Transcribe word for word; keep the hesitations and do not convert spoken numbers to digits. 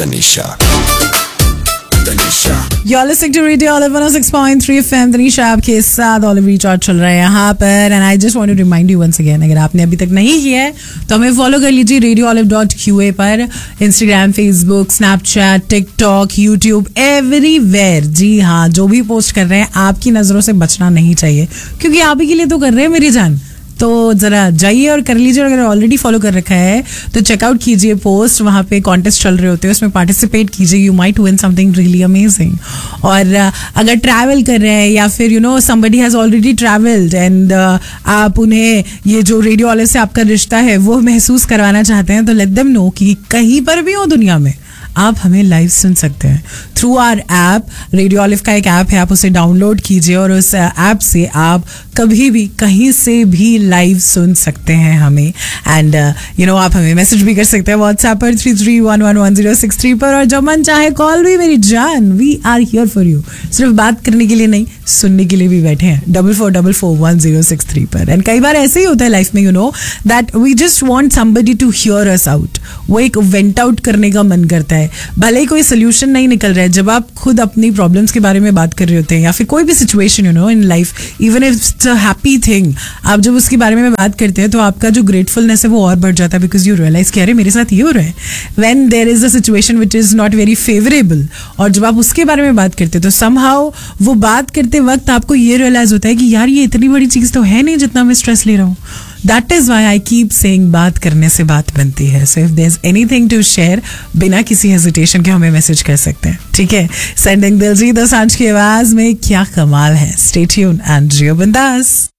Tanisha Tanisha You're listening to Radio Olive one oh six point three F M. Tanisha आपके साथ olive recharge चल रहा है यहाँ पर and I just want to remind you once again, अगर आपने अभी तक नहीं किया है तो हमें फॉलो कर लीजिए radio olive dot Q A पर, Instagram, Facebook, Snapchat, TikTok, YouTube, everywhere. जी हाँ, जो भी पोस्ट कर रहे हैं आपकी नज़रों से बचना नहीं चाहिए, क्योंकि आप ही के लिए तो कर रहे हैं मेरी जान. तो जरा जाइए और कर लीजिए. अगर ऑलरेडी फॉलो कर रखा है तो चेकआउट कीजिए पोस्ट, वहाँ पे कॉन्टेस्ट चल रहे होते हैं, उसमें पार्टिसिपेट कीजिए. You might win something really amazing. और अगर ट्रैवल कर रहे हैं या फिर you know somebody has already travelled and आप उन्हें ये जो रेडियो ऑलिव से आपका रिश्ता है वो महसूस करवाना चाहते हैं, तो लेट देम नो कि कहीं पर भी हो दुनिया में आप हमें लाइव सुन सकते हैं through our app. Radio olive का एक ऐप है, आप उसे डाउनलोड कीजिए और उस ऐप से आप कभी भी कहीं से भी लाइव सुन सकते हैं हमें. एंड यू नो आप हमें मैसेज भी कर सकते हैं व्हाट्सएप पर three three one one one zero six three पर, और जब मन चाहे कॉल भी. मेरी जान, we are here for you. सिर्फ बात करने के लिए नहीं, सुनने के लिए भी बैठे हैं double four double four one zero six three पर. एंड कई बार ऐसे ही होता है लाइफ में, you know that we just want somebody to here us out. वो एक वेंट आउट करने का मन करता है, भले ही कोई सोल्यूशन नहीं निकल रहा है. जब आप खुद अपनी प्रॉब्लम्स के बारे में बात कर रहे होते हैं या फिर कोई भी situation you know in life, even if it's a happy thing, आप जब उसके बारे में बात करते हैं तो आपका जो ग्रेटफुलनेस है वो और बढ़ जाता है, बिकॉज यू रियलाइज कि अरे मेरे साथ ये हो रहा है. When there is a situation which is not very favourable, और जब आप उसके बारे में बात करते हैं तो समहाउ वो बात करते वक्त आपको ये रियलाइज होता है कि यार ये इतनी बड़ी चीज़ तो है नहीं जितना मैं स्ट्रेस ले रहा हूँ. That is why I keep saying बात करने से बात बनती है. So if there's anything to share, बिना किसी हेजिटेशन के हमें मैसेज कर सकते हैं, ठीक है. सेंडिंग दिलजीत दोसांझ की आवाज में क्या कमाल है. Stay tuned and जियो बिंदास.